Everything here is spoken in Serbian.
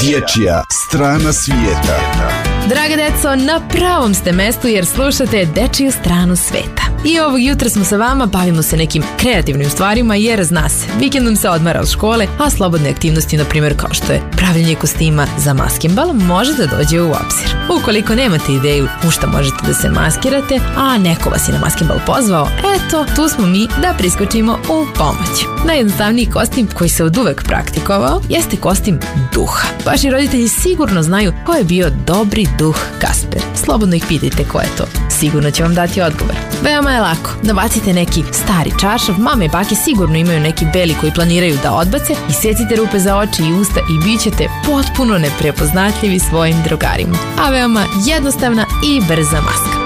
Dječja strana svijeta. Draga deco, na pravom ste mestu jer slušate Dečiju stranu sveta. I ovog jutra smo sa vama, bavimo se nekim kreativnim stvarima jer zna se, vikendom se odmara od škole, a slobodne aktivnosti, na primjer kao što je pravljenje kostima za maskembal, može da dođe u obzir. Ukoliko nemate ideju u šta možete da se maskirate, a neko vas je na maskembal pozvao, eto, tu smo mi da priskočimo u pomoć. Najjednostavniji kostim koji se oduvek praktikovao jeste kostim duha. Vaši roditelji sigurno znaju ko je bio dobri duh Kasper. Slobodno ih pitajte ko je to. Sigurno će vam dati odgovor. Veoma je lako. Nabacite neki stari čaršav, mame i bake sigurno imaju neki beli koji planiraju da odbace, isecite rupe za oči i usta i bit ćete potpuno neprepoznatljivi svojim drugarima. A veoma jednostavna i brza maska.